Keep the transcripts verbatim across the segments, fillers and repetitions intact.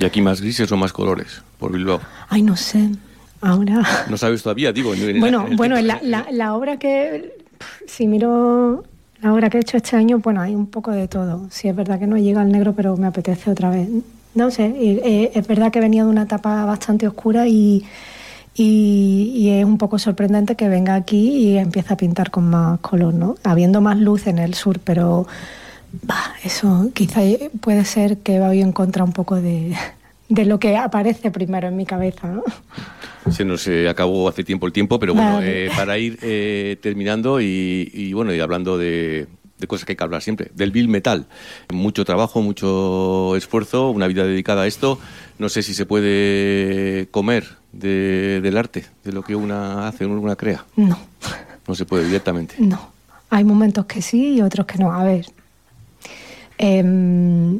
¿Y aquí más grises o más colores por Bilbao? Ay, no sé. Ahora... No sabes todavía, digo. En bueno, en bueno, la, la, la obra que... Si miro la obra que he hecho este año, bueno, hay un poco de todo. Sí, es verdad que no llega al negro, pero me apetece otra vez. No sé, eh, es verdad que venía de una etapa bastante oscura y, y, y es un poco sorprendente que venga aquí y empiece a pintar con más color, ¿no? Habiendo más luz en el sur, pero bah, eso quizá puede ser que voy en contra un poco de, de lo que aparece primero en mi cabeza, ¿no? Se nos eh, acabó hace tiempo el tiempo, pero bueno, vale. eh, para ir eh, terminando y, y bueno, y hablando de, de cosas que hay que hablar siempre, del Bill Metal. Mucho trabajo, mucho esfuerzo, una vida dedicada a esto. No sé si se puede comer de, del arte, de lo que una hace, una crea. No. No se puede directamente. No. Hay momentos que sí y otros que no. A ver. Eh,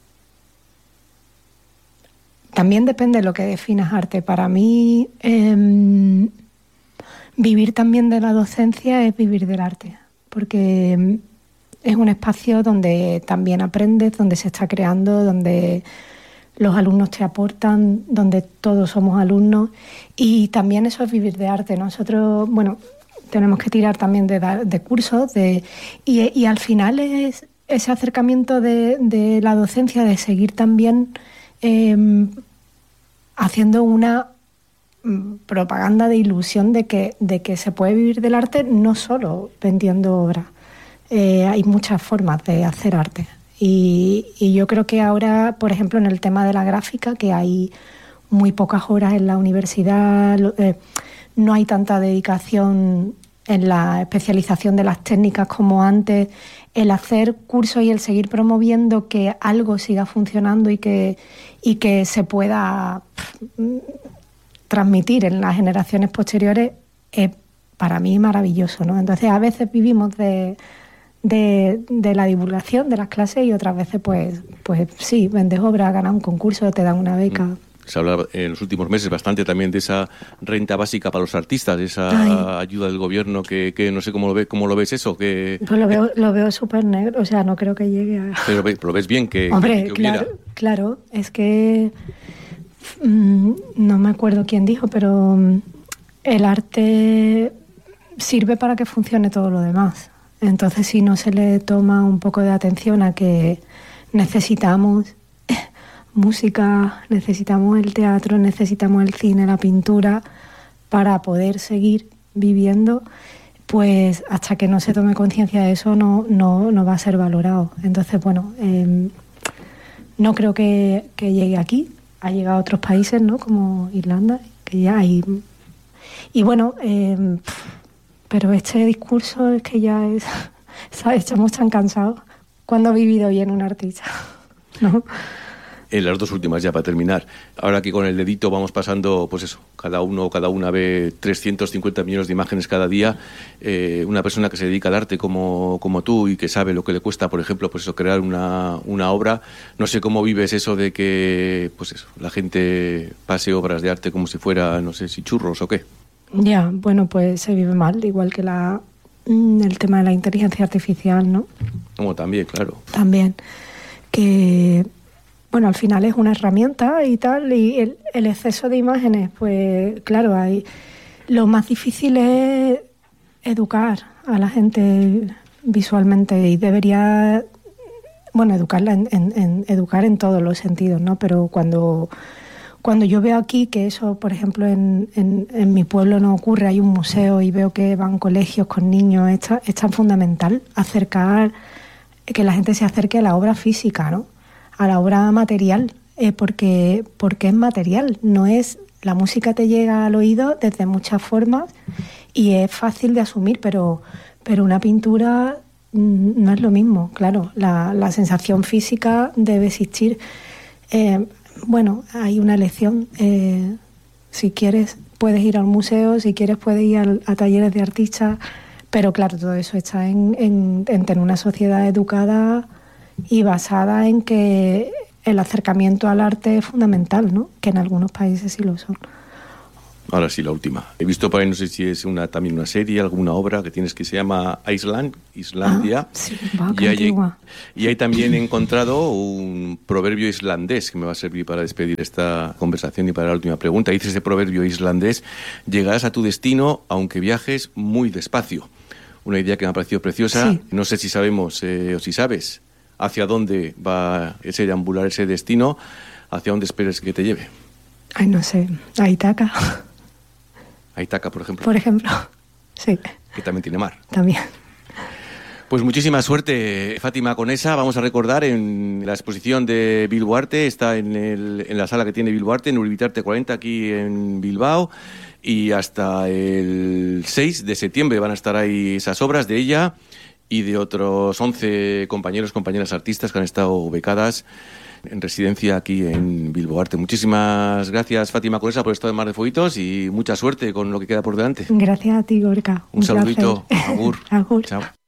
También depende de lo que definas arte. Para mí, eh, vivir también de la docencia es vivir del arte, porque es un espacio donde también aprendes, donde se está creando, donde los alumnos te aportan, donde todos somos alumnos, y también eso es vivir de arte. Nosotros, bueno, tenemos que tirar también de, de cursos, de, y, y al final es ese acercamiento de, de la docencia, de seguir también... Eh, haciendo una propaganda de ilusión de que, de que se puede vivir del arte no solo vendiendo obras. Eh, hay muchas formas de hacer arte. Y, y yo creo que ahora, por ejemplo, en el tema de la gráfica, que hay muy pocas horas en la universidad, eh, no hay tanta dedicación en la especialización de las técnicas como antes. El hacer cursos y el seguir promoviendo que algo siga funcionando y que, y que se pueda pff, transmitir en las generaciones posteriores es para mí maravilloso, ¿no? Entonces a veces vivimos de, de, de la divulgación de las clases y otras veces pues, pues sí, vendes obra, ganas un concurso, te dan una beca. Mm. Se habla en los últimos meses bastante también de esa renta básica para los artistas, de esa Ay. ayuda del gobierno, que, que no sé cómo lo, ve, cómo lo ves eso. Que, pues lo veo, lo veo súper negro, o sea, no creo que llegue a... Pero lo ves bien que, Hombre, que, que claro, claro, es que mmm, no me acuerdo quién dijo, pero mmm, el arte sirve para que funcione todo lo demás. Entonces, si no se le toma un poco de atención a que necesitamos música, necesitamos el teatro, necesitamos el cine, la pintura, para poder seguir viviendo, pues hasta que no se tome conciencia de eso no, no, no va a ser valorado. Entonces, bueno, eh, no creo que, que llegue aquí, ha llegado a otros países, ¿no? Como Irlanda, que ya hay... Y bueno, eh, pero este discurso es que ya es... ¿sabes? Estamos tan cansados. ¿Cuándo ha vivido bien un artista? ¿No? En las dos últimas ya para terminar. Ahora que con el dedito vamos pasando, pues eso, cada uno o cada una ve trescientos cincuenta millones de imágenes cada día. Eh, una persona que se dedica al arte como, como tú y que sabe lo que le cuesta, por ejemplo, pues eso, crear una, una obra. No sé cómo vives eso de que, pues eso, la gente pase obras de arte como si fuera, no sé, si churros o qué. Ya, bueno, pues se vive mal, igual que la el tema de la inteligencia artificial, ¿no? Como también, claro. También. Que... Bueno, al final es una herramienta y tal, y el, el exceso de imágenes, pues claro, hay, lo más difícil es educar a la gente visualmente y debería, bueno, educarla en, en, en educar en todos los sentidos, ¿no? Pero cuando, cuando yo veo aquí que eso, por ejemplo, en, en, en mi pueblo no ocurre, hay un museo y veo que van colegios con niños, es, es tan fundamental acercar, que la gente se acerque a la obra física, ¿no? A la obra material, eh, porque, porque es material, no es... La música te llega al oído desde muchas formas y es fácil de asumir, pero, pero una pintura mmm, no es lo mismo, claro. La, la sensación física debe existir. Eh, bueno, hay una elección. Eh, si quieres, puedes ir al museo, si quieres, puedes ir al, a talleres de artistas, pero claro, todo eso está en, en, en tener una sociedad educada y basada en que el acercamiento al arte es fundamental, ¿no? Que en algunos países sí lo son. Ahora sí, la última. He visto por ahí, no sé si es una también una serie, alguna obra que tienes que se llama Island, Islandia. Ah, sí, va, qué y, hay, antigua. y ahí también he encontrado un proverbio islandés que me va a servir para despedir esta conversación y para la última pregunta. Dice ese proverbio islandés: llegarás a tu destino aunque viajes muy despacio. Una idea que me ha parecido preciosa. Sí. No sé si sabemos eh, o si sabes hacia dónde va ese deambular, ese destino, hacia dónde esperes que te lleve. Ay, no sé, a Ítaca, A Ítaca, por ejemplo, por ejemplo. Sí, que también tiene mar. también. Pues muchísima suerte, Fátima Conesa. Vamos a recordar en la exposición de Bilbo Arte, está en, el, en la sala que tiene Bilbo Arte, en Uribitarte cuarenta, aquí en Bilbao, y hasta el seis de septiembre van a estar ahí esas obras de ella y de otros once compañeros, compañeras artistas que han estado becadas en residencia aquí en Bilbo Arte. Muchísimas gracias, Fátima Conesa, por estar en Mar de Fueguitos y mucha suerte con lo que queda por delante. Gracias a ti, Gorka. Un, Un saludito. Placer. Agur. Agur. Chao.